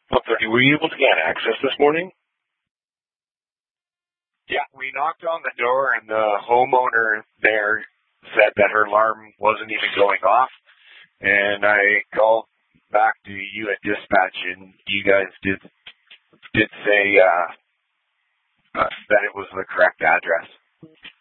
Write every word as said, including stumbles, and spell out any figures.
one thirty. Were you able to get access this morning? Yeah, we knocked on the door, and the homeowner there said that her alarm wasn't even going off. And I called back to you at dispatch, and you guys did did say uh, uh, that it was the correct address.